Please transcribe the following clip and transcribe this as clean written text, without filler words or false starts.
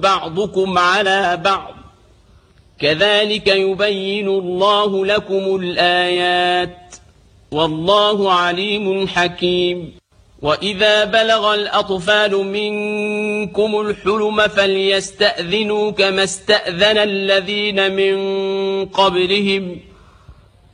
بعضكم على بعض كذلك يبين الله لكم الآيات والله عليم حكيم. وإذا بلغ الأطفال منكم الحلم فليستأذنوا كما استأذن الذين من قبلهم